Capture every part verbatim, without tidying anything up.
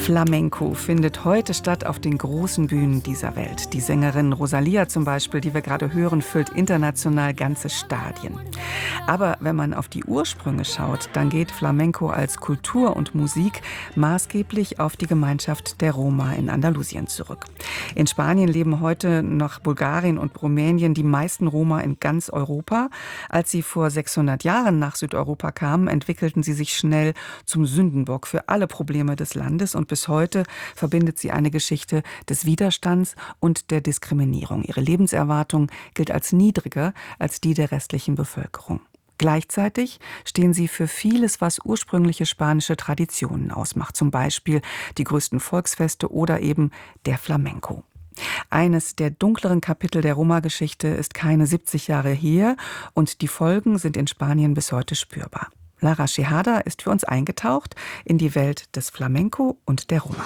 Flamenco findet heute statt auf den großen Bühnen dieser Welt. Die Sängerin Rosalía zum Beispiel, die wir gerade hören, füllt international ganze Stadien. Aber wenn man auf die Ursprünge schaut, dann geht Flamenco als Kultur und Musik maßgeblich auf die Gemeinschaft der Roma in Andalusien zurück. In Spanien leben heute nach Bulgarien und Rumänien die meisten Roma in ganz Europa. Als sie vor sechshundert Jahren nach Südeuropa kamen, entwickelten sie sich schnell zum Sündenbock für alle Probleme des Landes. Und bis heute verbindet sie eine Geschichte des Widerstands und der Diskriminierung. Ihre Lebenserwartung gilt als niedriger als die der restlichen Bevölkerung. Gleichzeitig stehen sie für vieles, was ursprüngliche spanische Traditionen ausmacht. Zum Beispiel die größten Volksfeste oder eben der Flamenco. Eines der dunkleren Kapitel der Roma-Geschichte ist keine siebzig Jahre her und die Folgen sind in Spanien bis heute spürbar. Lara Schehada ist für uns eingetaucht in die Welt des Flamenco und der Roma.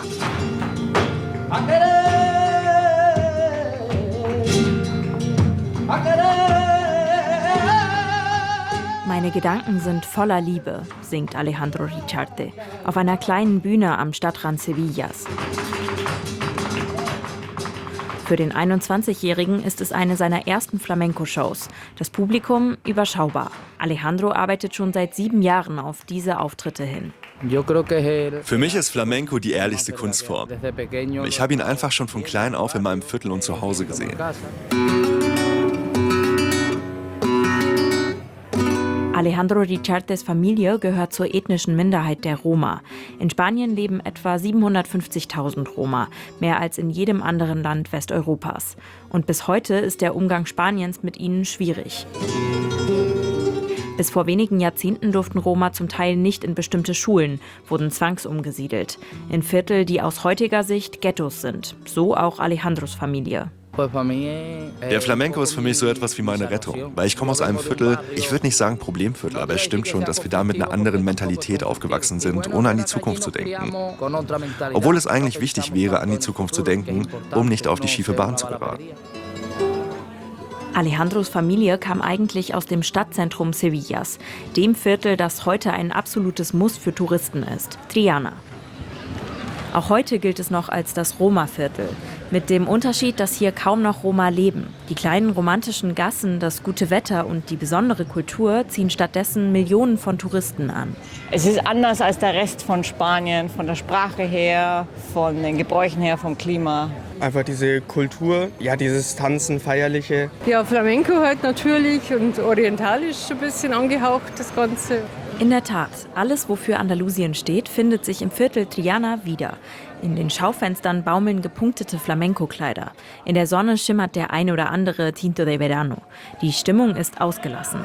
Meine Gedanken sind voller Liebe, singt Alejandro Richarte auf einer kleinen Bühne am Stadtrand Sevillas. Für den einundzwanzigjährigen ist es eine seiner ersten Flamenco-Shows. Das Publikum überschaubar. Alejandro arbeitet schon seit sieben Jahren auf diese Auftritte hin. Für mich ist Flamenco die ehrlichste Kunstform. Ich habe ihn einfach schon von klein auf in meinem Viertel und zu Hause gesehen. Alejandro Richartes Familie gehört zur ethnischen Minderheit der Roma. In Spanien leben etwa siebenhundertfünfzigtausend Roma, mehr als in jedem anderen Land Westeuropas. Und bis heute ist der Umgang Spaniens mit ihnen schwierig. Bis vor wenigen Jahrzehnten durften Roma zum Teil nicht in bestimmte Schulen, wurden zwangsumgesiedelt. In Viertel, die aus heutiger Sicht Ghettos sind. So auch Alejandros Familie. Der Flamenco ist für mich so etwas wie meine Rettung, weil ich komme aus einem Viertel, ich würde nicht sagen Problemviertel, aber es stimmt schon, dass wir da mit einer anderen Mentalität aufgewachsen sind, ohne an die Zukunft zu denken. Obwohl es eigentlich wichtig wäre, an die Zukunft zu denken, um nicht auf die schiefe Bahn zu geraten. Alejandros Familie kam eigentlich aus dem Stadtzentrum Sevillas, dem Viertel, das heute ein absolutes Muss für Touristen ist, Triana. Auch heute gilt es noch als das Roma-Viertel. Mit dem Unterschied, dass hier kaum noch Roma leben. Die kleinen romantischen Gassen, das gute Wetter und die besondere Kultur ziehen stattdessen Millionen von Touristen an. Es ist anders als der Rest von Spanien, von der Sprache her, von den Gebräuchen her, vom Klima. Einfach diese Kultur, ja, dieses Tanzen, Feierliche. Ja, Flamenco halt natürlich und orientalisch ein bisschen angehaucht, das Ganze. In der Tat, alles, wofür Andalusien steht, findet sich im Viertel Triana wieder. In den Schaufenstern baumeln gepunktete Flamenco-Kleider. In der Sonne schimmert der ein oder andere Tinto de Verano. Die Stimmung ist ausgelassen.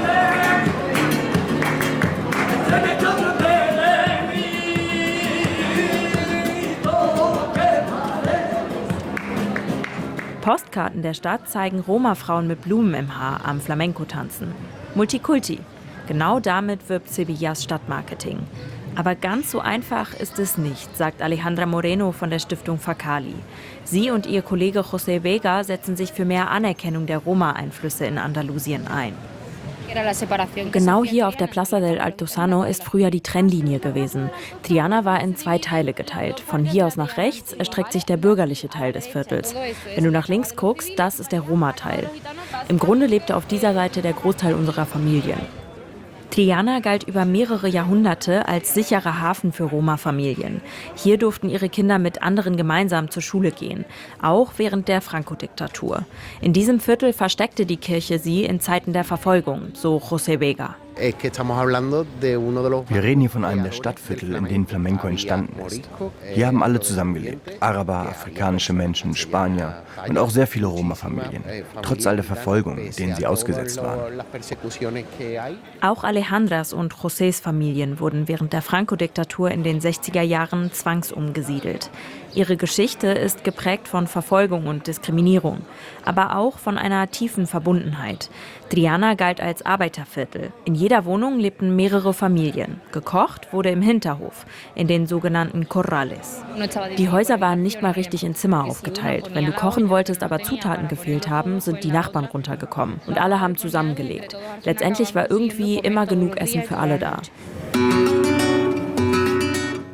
Postkarten der Stadt zeigen Roma-Frauen mit Blumen im Haar am Flamenco tanzen. Multikulti. Genau damit wirbt Sevillas Stadtmarketing. Aber ganz so einfach ist es nicht, sagt Alejandra Moreno von der Stiftung Facali. Sie und ihr Kollege José Vega setzen sich für mehr Anerkennung der Roma-Einflüsse in Andalusien ein. Genau hier auf der Plaza del Altozano ist früher die Trennlinie gewesen. Triana war in zwei Teile geteilt. Von hier aus nach rechts erstreckt sich der bürgerliche Teil des Viertels. Wenn du nach links guckst, das ist der Roma-Teil. Im Grunde lebte auf dieser Seite der Großteil unserer Familien. Triana galt über mehrere Jahrhunderte als sicherer Hafen für Roma-Familien. Hier durften ihre Kinder mit anderen gemeinsam zur Schule gehen, auch während der Franco-Diktatur. In diesem Viertel versteckte die Kirche sie in Zeiten der Verfolgung, so José Vega. Wir reden hier von einem der Stadtviertel, in denen Flamenco entstanden ist. Hier haben alle zusammengelebt. Araber, afrikanische Menschen, Spanier und auch sehr viele Roma-Familien. Trotz all der Verfolgung, denen sie ausgesetzt waren. Auch Alejandras und Josés Familien wurden während der Franco-Diktatur in den sechziger Jahren zwangsumgesiedelt. Ihre Geschichte ist geprägt von Verfolgung und Diskriminierung, aber auch von einer tiefen Verbundenheit. Triana galt als Arbeiterviertel. In jeder Wohnung lebten mehrere Familien. Gekocht wurde im Hinterhof, in den sogenannten Corrales. Die Häuser waren nicht mal richtig in Zimmer aufgeteilt. Wenn du kochen wolltest, aber Zutaten gefehlt haben, sind die Nachbarn runtergekommen. Und alle haben zusammengelegt. Letztendlich war irgendwie immer genug Essen für alle da.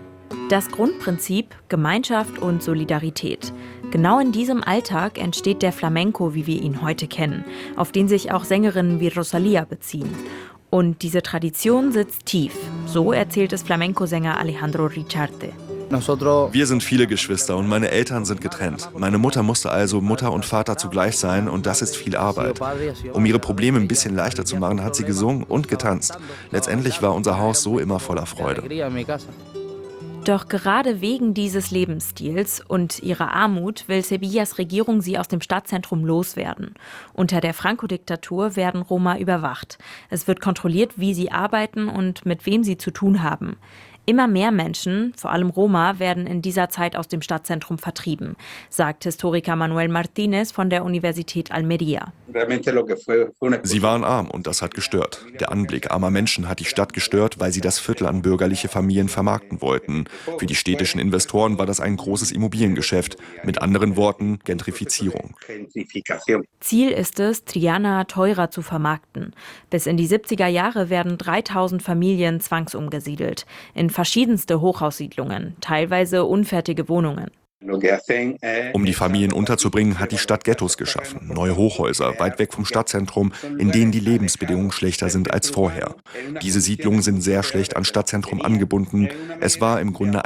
Das Grundprinzip Gemeinschaft und Solidarität. Genau in diesem Alltag entsteht der Flamenco, wie wir ihn heute kennen, auf den sich auch Sängerinnen wie Rosalía beziehen. Und diese Tradition sitzt tief. So erzählt es Flamenco-Sänger Alejandro Richarte. Wir sind viele Geschwister und meine Eltern sind getrennt. Meine Mutter musste also Mutter und Vater zugleich sein und das ist viel Arbeit. Um ihre Probleme ein bisschen leichter zu machen, hat sie gesungen und getanzt. Letztendlich war unser Haus so immer voller Freude. Doch gerade wegen dieses Lebensstils und ihrer Armut will Sevillas Regierung sie aus dem Stadtzentrum loswerden. Unter der Franco-Diktatur werden Roma überwacht. Es wird kontrolliert, wie sie arbeiten und mit wem sie zu tun haben. Immer mehr Menschen, vor allem Roma, werden in dieser Zeit aus dem Stadtzentrum vertrieben, sagt Historiker Manuel Martínez von der Universität Almería. Sie waren arm und das hat gestört. Der Anblick armer Menschen hat die Stadt gestört, weil sie das Viertel an bürgerliche Familien vermarkten wollten. Für die städtischen Investoren war das ein großes Immobiliengeschäft. Mit anderen Worten, Gentrifizierung. Ziel ist es, Triana teurer zu vermarkten. Bis in die siebziger Jahre werden dreitausend Familien zwangsumgesiedelt. In verschiedenste Hochhaussiedlungen, teilweise unfertige Wohnungen. Um die Familien unterzubringen, hat die Stadt Ghettos geschaffen. Neue Hochhäuser, weit weg vom Stadtzentrum, in denen die Lebensbedingungen schlechter sind als vorher. Diese Siedlungen sind sehr schlecht an Stadtzentrum angebunden. Es war im Grunde